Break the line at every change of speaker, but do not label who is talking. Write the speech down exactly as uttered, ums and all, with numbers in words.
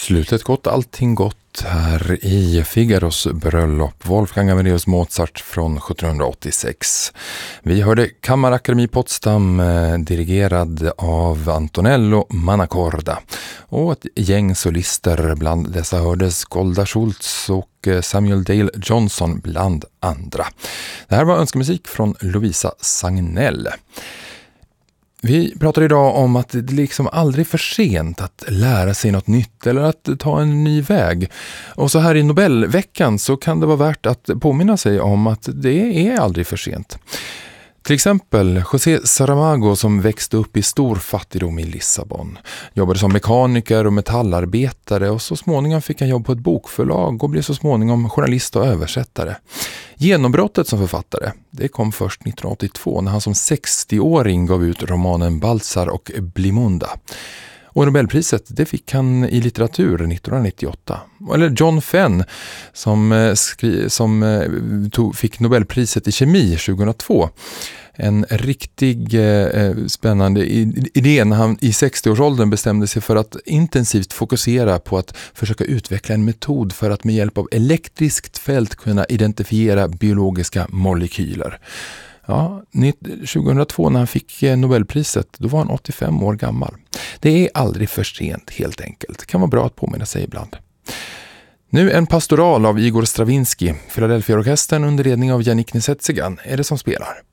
Slutet gott, allting gott här i Figaros bröllop, Wolfgang Amadeus Mozart från sjuttonhundraåttiosex. Vi hörde Kammarakademi Potsdam eh, dirigerad av Antonello Manacorda och ett gäng solister, bland dessa hördes Golda Schultz och Samuel Dale Johnson bland andra. Det här var önskemusik från Lovisa Sagnell. Vi pratar idag om att det liksom aldrig är för sent att lära sig något nytt eller att ta en ny väg. Och så här i Nobelveckan så kan det vara värt att påminna sig om att det är aldrig för sent. Till exempel José Saramago, som växte upp i stor fattigdom i Lissabon. Jobbade som mekaniker och metallarbetare och så småningom fick han jobb på ett bokförlag och blev så småningom journalist och översättare. Genombrottet som författare, det kom först nittonhundraåttiotvå när han som sextioåring gav ut romanen Baltzar och Blimunda. Och Nobelpriset, det fick han i litteratur nittonhundranittioåtta. Eller John Fenn som, skri- som tog, fick Nobelpriset i kemi tjugohundratvå. En riktig eh, spännande idé när han i sextioårsåldern bestämde sig för att intensivt fokusera på att försöka utveckla en metod för att med hjälp av elektriskt fält kunna identifiera biologiska molekyler. Ja, tjugohundratvå när han fick Nobelpriset, då var han åttiofem år gammal. Det är aldrig för sent helt enkelt. Det kan vara bra att påminna sig ibland. Nu en pastoral av Igor Stravinsky, Philadelphia-orkestern under ledning av Yannick Nézet-Séguin är det som spelar.